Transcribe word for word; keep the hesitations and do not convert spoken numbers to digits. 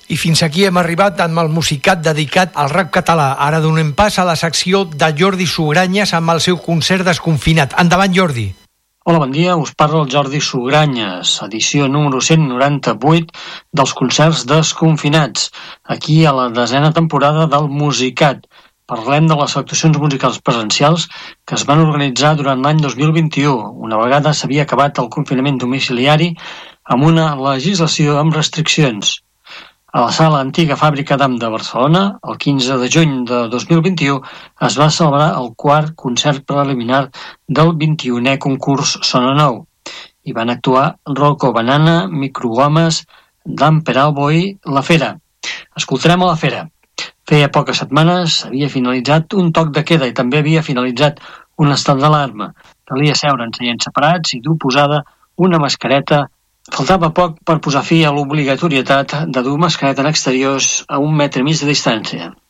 I fins aquí hem arribat amb el musicat dedicat al rap català. Ara donem pas a la secció de Jordi Sugranyes amb el seu concert desconfinat. Endavant, Jordi. Hola, bon dia. Us parla el Jordi Sugranyes, edició número cent noranta-vuit dels concerts desconfinats, aquí a la desena temporada del Musicat. Parlem de les actuacions musicals presencials que es van organitzar durant l'any dos mil vint-i-u, una vegada s'havia acabat el confinament domiciliari amb una legislació amb restriccions. A la sala antiga Fàbrica d'Am de Barcelona, el quinze de juny de dos mil vint-i-u, es va celebrar el quart concert preliminar del vint-i-unè concurs Sona Nou. Hi van actuar Rocco Banana, Microgomes, Dan Peralbo i La Fera. Escoltarem a La Fera. Feia poques setmanes havia finalitzat un toc de queda i també havia finalitzat un estat d'alarma. Calia seure en seients separats i dur posada una mascareta. Faltava poc per posar fi a l'obligatorietat de dur mascareta en exteriors a un metre i mig de distància.